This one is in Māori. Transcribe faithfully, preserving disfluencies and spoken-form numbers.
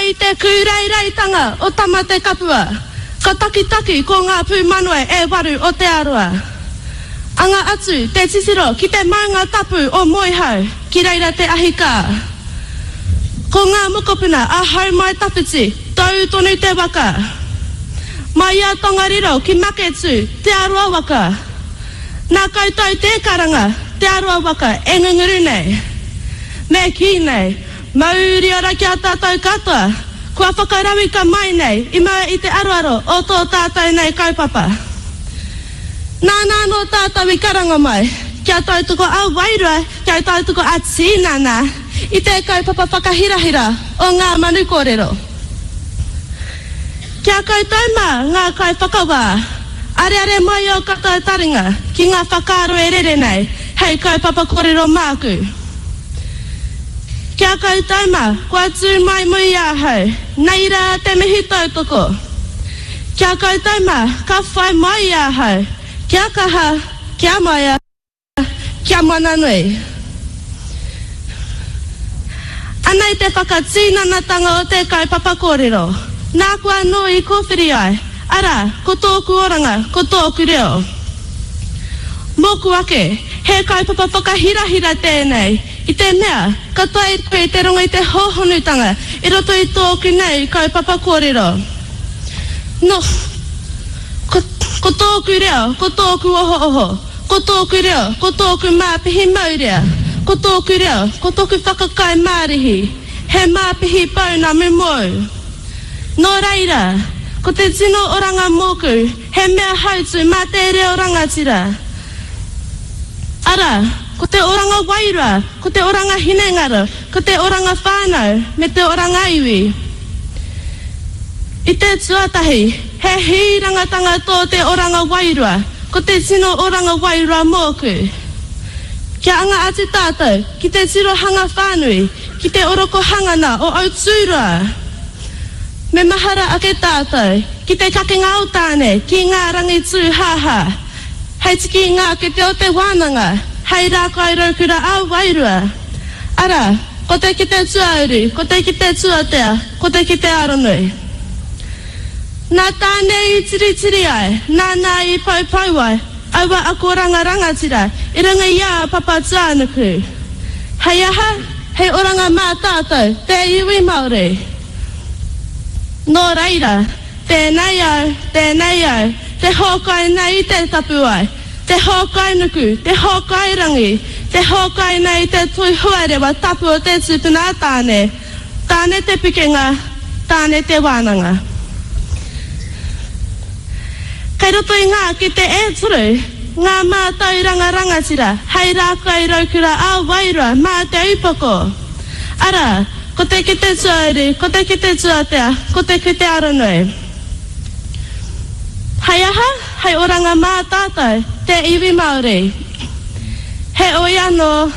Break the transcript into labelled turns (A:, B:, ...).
A: i te kureireitanga o tamate kapua. Ka taki-taki ko ngā pūmanue e waru o te aroa. Anga atu te titiro ki te maunga tapu o Moihau ki reira te ahika. Ko ngā mokopuna a hau mai tapiti tau tonu te waka. Mai ia tongariro ki Maketu te aroa waka. Nā koutou te karanga te aroa waka e ngunguru nei. Me ki nei, mauri ora ki a tātou katoa, kua whakarawi ka mai nei i mua i te aroaro o tō tātou nei kaupapa. Nā nā no tātou i karanga mai, kia tautoko a wairua, kia tautoko a tīnana, i te kaupapa whakahirahira o ngā manu kōrero. Kia koutou mā ngā kai whakawā, are are mai o katoa taringa ki ngā whakaaro e rere nei, hei kaupapa kōrero māku. Kia koutou mā, kua tū mai mui ahau, nei rā te mihi tautoko. Kia koutou mā, ka whai mai ahau, kia kaha, kia maia, kia mananui. Anei te whakatīnanatanga o te kaupapa kōrero. Nā kua nui kōwhiri ai, ara, ko tōku oranga, ko tōku reo. Mōku ake, he kaupapa whakahirahira tēnei, i te mea, ka tae koe te rongo i te hohonutanga, i roto i tōku nei kaupapa kōrero. No, ko, ko tōku reo, ko tōku oho oho, ko tōku reo, ko tōku māpihi maurea, ko tōku reo, ko tōku whakakai mārihi, he māpihi pauna me mou. Nō reira, ko te tino oranga mōku, he mea hautu mā te reo rangatira. Ara, ko te oranga wairua, ko te oranga hinengaro, ko te oranga whānau, me te oranga iwi. I te tuatahi, he hirangatanga tō te oranga wairua, ko te tino oranga wairua mōku. Kia anga atu tātou, ki te tirohanga whānui, ki te oroko hangana o Aotearoa. Me mahara ake tātou, ki te kakenga o tāne, ki ngā rangi tū haha. Hei tiki ngā ki te o te wānanga, hei rā kai raukura au wairua. Ara, ko te ki te tuauru, ko te ki te tuatea, ko te ki te aronui. Nā tāne i tiri tiri ai, nā nā i pau pau ai, aua ako ranga rangatira, i runga ia papa tuanuku. Hei aha, hei oranga mā tātou, te iwi Māori. Nō reira, tēnei au, tēnei au, te hōkai nei i te tapu ai, te hōkai nuku, te hōkai rangi, te hōkai nei te tui huarewa tapu o te tūpuna tāne, tāne te pikenga, tāne te wānanga. Kei roto i ngā ki te e turu, ngā mātau ranga rangatira, hei rā kai raukura au wairua mā te upako. Ara, ko te ki te tuauru, ko te ki te tuatea, ko te ki te aronui. Hei aha, hei oranga mā tātou, te iwi Māori. He oi anō,